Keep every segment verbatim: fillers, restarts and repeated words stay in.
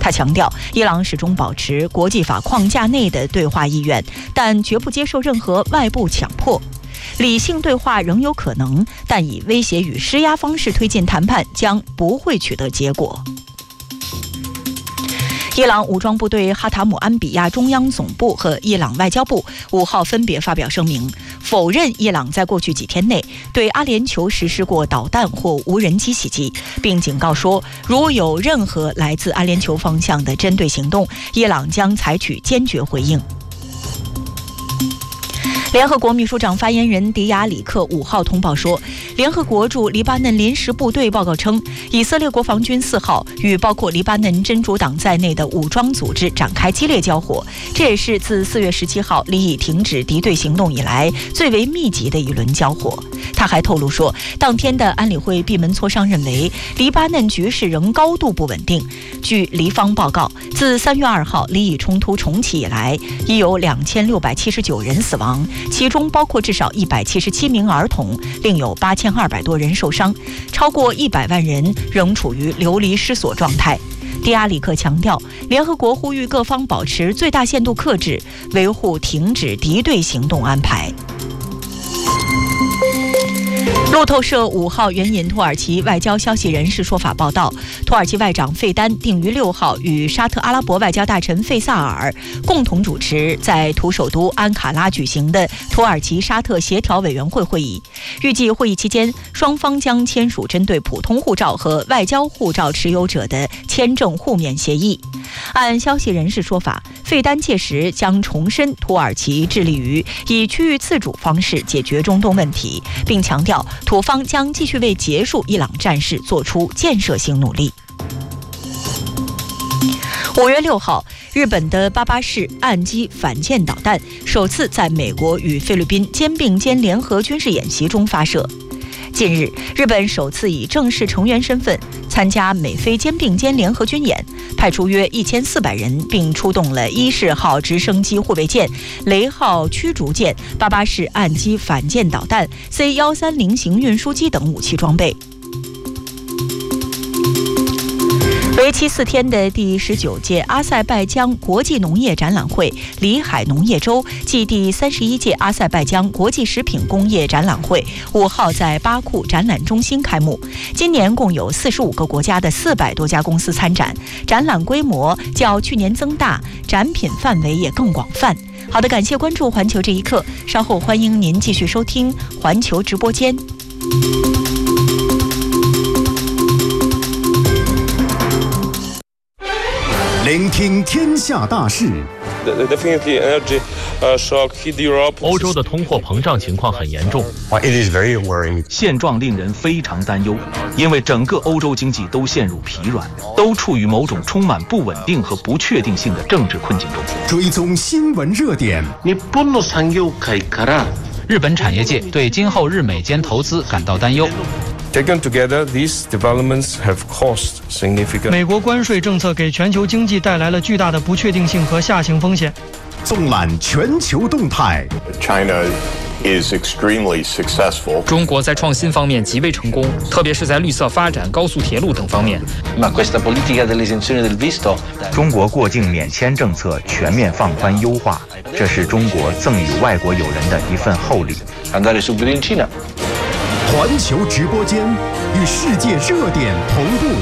他强调，伊朗始终保持国际法框架内的对话意愿，但绝不接受任何外部强迫。理性对话仍有可能，但以威胁与施压方式推进谈判将不会取得结果。伊朗武装部队哈塔姆安比亚中央总部和伊朗外交部五号分别发表声明，否认伊朗在过去几天内对阿联酋实施过导弹或无人机袭击，并警告说，如有任何来自阿联酋方向的针对行动，伊朗将采取坚决回应。联合国秘书长发言人迪亚里克五号通报说，联合国驻黎巴嫩临时部队报告称，以色列国防军四号与包括黎巴嫩真主党在内的武装组织展开激烈交火，这也是自四月十七号黎以停止敌对行动以来最为密集的一轮交火。他还透露说，当天的安理会闭门磋商认为，黎巴嫩局势仍高度不稳定。据黎方报告，自三月二号黎以冲突重启以来，已有两千六百七十九人死亡，其中包括至少一百七十七名儿童，另有八千二百多人受伤，超过一百万人仍处于流离失所状态。迪亚里克强调，联合国呼吁各方保持最大限度克制，维护停止敌对行动安排。路透社五号援引土耳其外交消息人士说法报道，土耳其外长费丹定于六号与沙特阿拉伯外交大臣费萨尔共同主持在土首都安卡拉举行的土耳其沙特协调委员会会议。预计会议期间，双方将签署针对普通护照和外交护照持有者的签证互免协议。按消息人士说法，费丹届时将重申土耳其致力于以区域自主方式解决中东问题，并强调土方将继续为结束伊朗战事做出建设性努力。五月六号，日本的八八式岸基反舰导弹首次在美国与菲律宾肩并肩联合军事演习中发射。近日，日本首次以正式成员身份参加美菲肩并肩联合军演，派出约一千四百人，并出动了伊式号直升机护卫舰、雷号驱逐舰、八八式岸基反舰导弹、C 一三零型运输机等武器装备。为期四天的第十九届阿塞拜疆国际农业展览会里海农业周暨第三十一届阿塞拜疆国际食品工业展览会五号在巴库展览中心开幕。今年共有四十五个国家的四百多家公司参展，展览规模较去年增大，展品范围也更广泛。好的，感谢关注环球这一刻，稍后欢迎您继续收听环球直播间。 聆听天下大事。 欧洲的通货膨胀情况很严重，现状令人非常担忧，因为整个欧洲经济都陷入疲软，都处于某种充满不稳定和不确定性的政治困境中。 追踪新闻热点。 日本产业界对今后日美间投资感到担忧。 Taken together, these developments have caused significant. 美国关税政策给全球经济带来了巨大的不确定性和下行风险。 纵览全球动态。 China is extremely successful. 中国在创新方面极为成功，特别是在绿色发展、高速铁路等方面。 中国过境免签政策全面放宽优化，这是中国赠予外国友人的一份厚礼。 环球直播间与世界热点同步。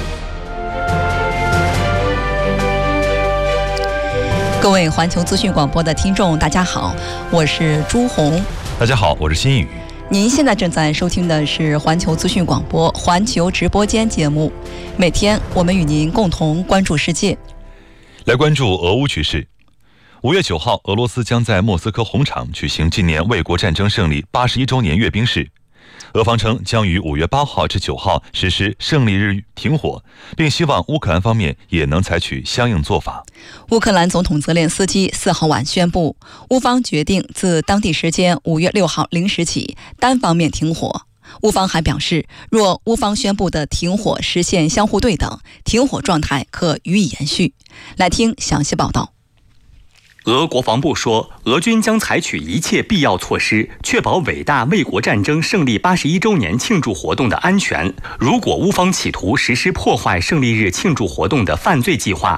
各位环球资讯广播的听众，大家好，我是朱红。 大家好，我是新宇。 您现在正在收听的是环球资讯广播环球直播间节目，每天我们与您共同关注世界。 来关注俄乌局势。五月九号，俄罗斯将在莫斯科红场举行纪念卫国战争胜利八十一周年阅兵式。俄方称将于五月八号至九号实施胜利日停火，并希望乌克兰方面也能采取相应做法。 乌克兰总统泽连斯基四号晚宣布，乌方决定自当地时间五月六号零时起单方面停火。乌方还表示，若乌方宣布的停火实现相互对等，停火状态可予以延续。来听详细报道。 俄国防部说，俄军将采取一切必要措施，确保伟大卫国战争胜利八十一周年庆祝活动的安全。如果乌方企图实施破坏胜利日庆祝活动的犯罪计划，